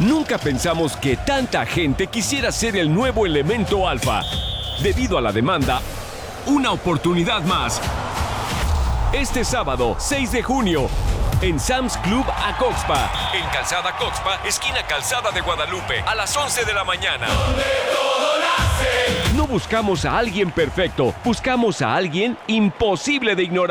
Nunca pensamos que tanta gente quisiera ser el nuevo elemento alfa. Debido a la demanda, una oportunidad más. Este sábado, 6 de junio, en Sam's Club Acoxpa. En Calzada Coxpa, esquina Calzada de Guadalupe, a las 11 de la mañana. Donde todo nace. No buscamos a alguien perfecto, buscamos a alguien imposible de ignorar.